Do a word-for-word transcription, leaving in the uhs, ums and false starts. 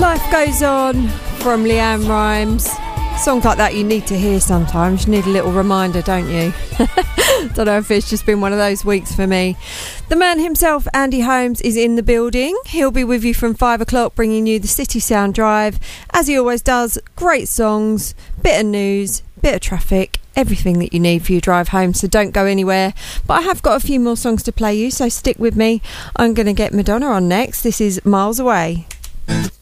Life Goes On from Leanne Rimes. Songs like that you need to hear sometimes. You need a little reminder, don't you? Don't know if it's just been one of those weeks for me. The man himself, Andy Holmes, is in the building. He'll be with you from five o'clock, bringing you the City Sound Drive. As he always does, great songs, bit of news, bit of traffic, everything that you need for your drive home, so don't go anywhere. But I have got a few more songs to play you, so stick with me. I'm going to get Madonna on next. This is Miles Away.